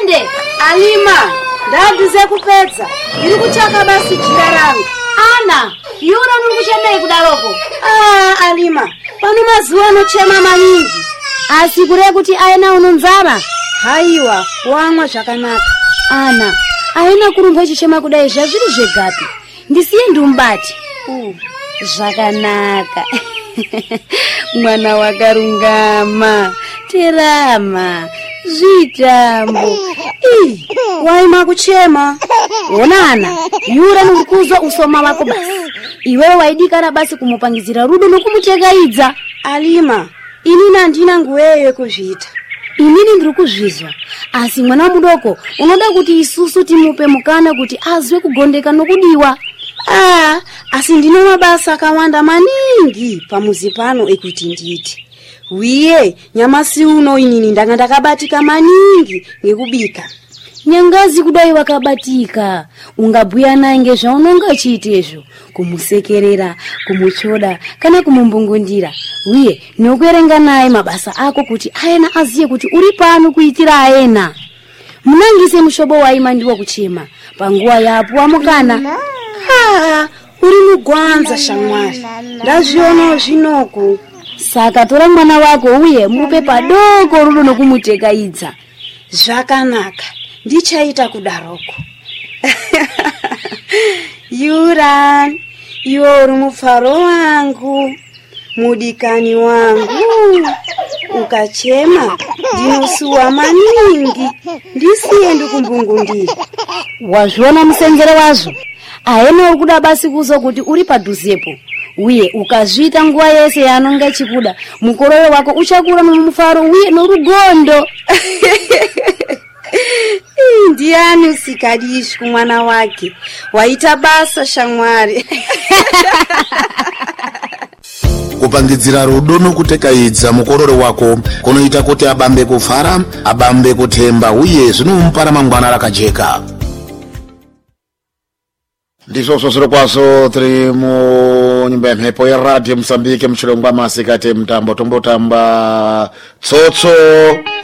Inde, Alima, ndagize kupedza. Ndiri kuchaka basi jira rangu. Ana, yura nikuchemei kudaroko. Alima, pano mazuwa anochema maningi. Asikure kuti aina unonzara. Haiwa, wamwa zvakanaka. Ana, aina kurumba chichema kudai zvazviri zvegapi. Ndisiye ndumbati. Zvakanaka. Mwana wakarungama. Terama. Zvitambo. Waima kuchema. Onana, yura nurikuzwa usoma wako basi. Iwewe waidikana basi kumupangizira rudo nokumutegaidza. Alima, inina ndina nguweyo kuzvita. Inini ndiri kuzvizwa. Asi mwana mudoko, unoda kuti isusu timupe mukana kuti azwe kugondeka nokudiwa. Asi ndino mabasa akawanda maningi pamuzi pano ekuti nditi. Wiye, nyamasi uno inini ndanga ndakabatika maningi ngekubika. Nyangazi kudai wakabatika. Ungabhuya nange zvaunonga chiitezvo, kumusekerera, kumuchoda kana kumumbungundira. Wiye, nokuerenga naye mabasa ako kuti aena aziye kuti uri pano kuitira aena. Munangise mushobo waima ndiwo kuchema panguwa yapo amukana. Uri mugwanza shamwari. Ndazviona zvinoku. Saka tora mwana wako uye mupe padoko rudo nokumutegaidza. Zvakanaka. Ndichaita kudaroko. Yura, iwe uri mufaro wangu, mudikani wangu. Ukachema ndinosuwa maningi. Ndisiye ndikumbungundira. Wazviona musenzero wazvo? Aena ukuda basi kuzo kuti uri padhuzepo. Uye ukazvita nguwa yese yanonga chikuda, mukororo wako uchakura nomufaro uye norugondo. Ndiani usikadishi kumwana wake. Waita basa shamwari. Kupangidzira rudo nokutekaidza mukororo wako kunoita kuti abambe kufara, abambe kutemba uye zvinomupa ramangwana rakajeka. Ndizvo zviro kwazo tiri mu nyumba yemhepo ya Radio Mozambique muchirongwa masikati mutambo tombotamba tsotso